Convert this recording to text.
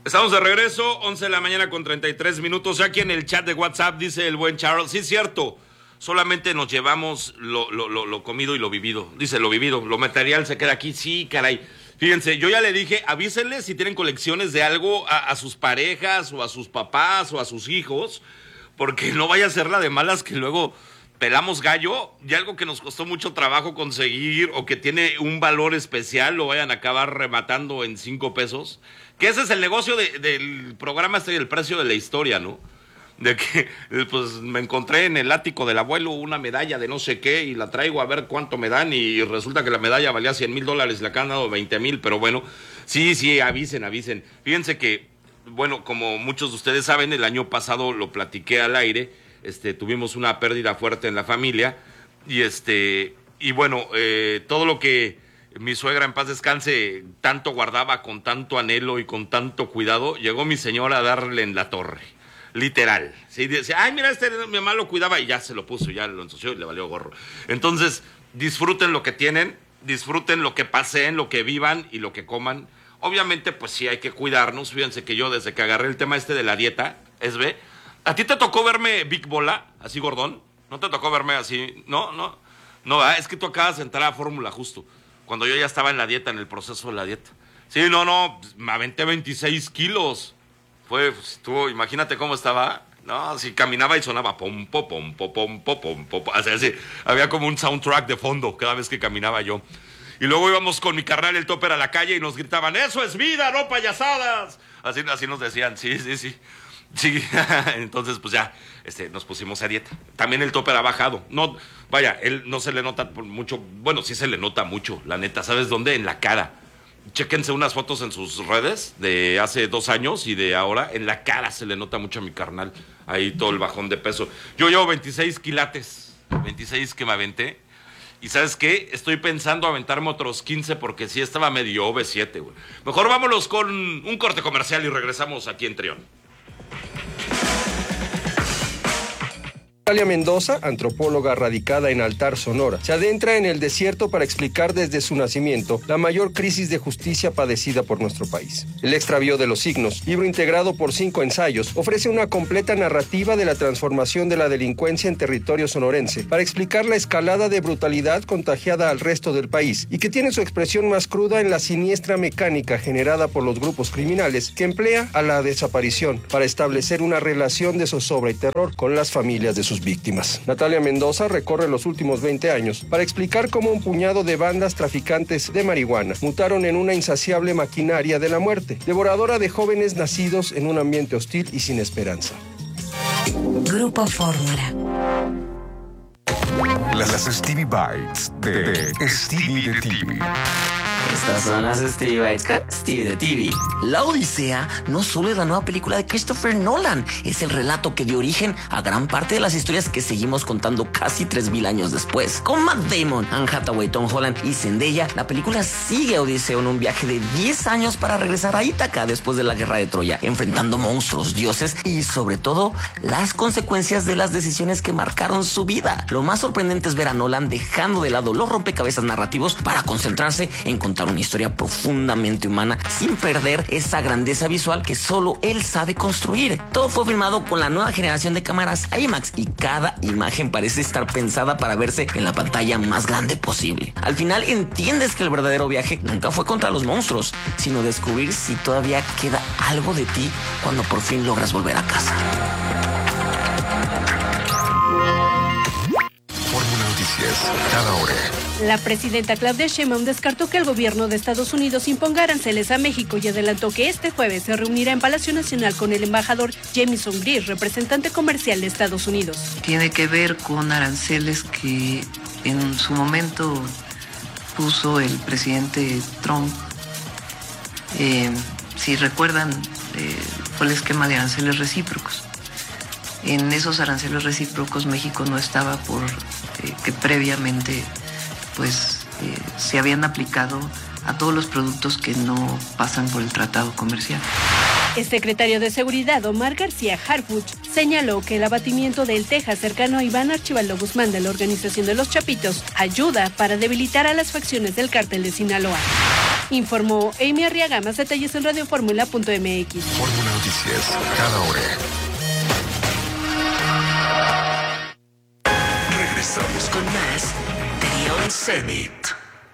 Estamos de regreso, 11 de la mañana con 33 minutos. Aquí en el chat de WhatsApp dice el buen Charles, sí es cierto, solamente nos llevamos lo comido y lo vivido. Dice lo vivido, lo material se queda aquí. Sí, caray. Fíjense, yo ya le dije, avísenle si tienen colecciones de algo a sus parejas o a sus papás o a sus hijos, porque no vaya a ser la de malas que luego pelamos gallo y algo que nos costó mucho trabajo conseguir o que tiene un valor especial lo vayan a acabar rematando en 5 pesos. Que ese es el negocio del programa el precio de la historia, ¿no? De que pues me encontré en el ático del abuelo una medalla de no sé qué y la traigo a ver cuánto me dan y resulta que la medalla valía $100,000, le han dado 20,000, pero bueno, sí, avisen. Fíjense que, bueno, como muchos de ustedes saben, el año pasado lo platiqué al aire, tuvimos una pérdida fuerte en la familia y bueno, todo lo que mi suegra, en paz descanse, tanto guardaba con tanto anhelo y con tanto cuidado, llegó mi señora a darle en la torre, literal. Sí, dice, ay, mira, mi mamá lo cuidaba y ya se lo puso, ya lo ensució y le valió gorro. Entonces, disfruten lo que tienen, disfruten lo que paseen, lo que vivan y lo que coman. Obviamente, pues sí hay que cuidarnos. Fíjense que yo desde que agarré el tema de la dieta, ¿a ti te tocó verme Big Bola, así gordón? ¿No te tocó verme así? No, es que tú acabas de entrar a Fórmula justo. Cuando yo ya estaba en la dieta, en el proceso de la dieta. Sí, no, me aventé 26 kilos. Imagínate cómo estaba. No, si caminaba y sonaba pom, pom, pom, pom, pom, pom. Así, había como un soundtrack de fondo cada vez que caminaba yo. Y luego íbamos con mi carnal el Topper a la calle y nos gritaban, ¡eso es vida, no payasadas! Así nos decían, sí. Sí, entonces pues ya nos pusimos a dieta. También el Topper ha bajado. No, vaya, él no se le nota mucho. Bueno, sí se le nota mucho, la neta. ¿Sabes dónde? En la cara. Chéquense unas fotos en sus redes de hace 2 años y de ahora. En la cara se le nota mucho a mi carnal. Ahí todo el bajón de peso. Yo llevo 26 quilates. 26 que me aventé. Y ¿sabes qué? Estoy pensando aventarme otros 15 porque sí estaba medio OV7, güey. Mejor vámonos con un corte comercial y regresamos aquí en Trión. Natalia Mendoza, antropóloga radicada en Altar, Sonora, se adentra en el desierto para explicar desde su nacimiento la mayor crisis de justicia padecida por nuestro país. El extravío de los signos, libro integrado por 5 ensayos, ofrece una completa narrativa de la transformación de la delincuencia en territorio sonorense para explicar la escalada de brutalidad contagiada al resto del país y que tiene su expresión más cruda en la siniestra mecánica generada por los grupos criminales que emplea a la desaparición para establecer una relación de zozobra y terror con las familias de sus víctimas. Natalia Mendoza recorre los últimos 20 años para explicar cómo un puñado de bandas traficantes de marihuana mutaron en una insaciable maquinaria de la muerte, devoradora de jóvenes nacidos en un ambiente hostil y sin esperanza. Grupo Fórmula. Las Stevie Bites de Stevie de TV. Estas son las Stevie Bites con Stevie de TV. La Odisea no solo es la nueva película de Christopher Nolan, es el relato que dio origen a gran parte de las historias que seguimos contando casi 3,000 años después. Con Matt Damon, Anne Hathaway, Tom Holland y Zendaya, la película sigue a Odiseo en un viaje de 10 años para regresar a Ítaca después de la guerra de Troya, enfrentando monstruos, dioses y sobre todo las consecuencias de las decisiones que marcaron su vida. Lo más sorprendente es ver a Nolan dejando de lado los rompecabezas narrativos para concentrarse en contar una historia profundamente humana sin perder esa grandeza visual que solo él sabe construir. Todo fue filmado con la nueva generación de cámaras IMAX y cada imagen parece estar pensada para verse en la pantalla más grande posible. Al final entiendes que el verdadero viaje nunca fue contra los monstruos, sino descubrir si todavía queda algo de ti cuando por fin logras volver a casa. Fórmula Noticias, cada hora. La presidenta Claudia Sheinbaum descartó que el gobierno de Estados Unidos imponga aranceles a México y adelantó que este jueves se reunirá en Palacio Nacional con el embajador Jamieson Greer, representante comercial de Estados Unidos. Tiene que ver con aranceles que en su momento puso el presidente Trump. Si recuerdan, fue el esquema de aranceles recíprocos. En esos aranceles recíprocos México no estaba por que previamente se habían aplicado a todos los productos que no pasan por el tratado comercial. El secretario de Seguridad, Omar García Harfuch, señaló que el abatimiento del Texas cercano a Iván Archibaldo Guzmán de la Organización de los Chapitos ayuda para debilitar a las facciones del cártel de Sinaloa. Informó Amy Arriaga. Más detalles en radioformula.mx. Fórmula Noticias, cada hora. Regresamos con más de The Zenith.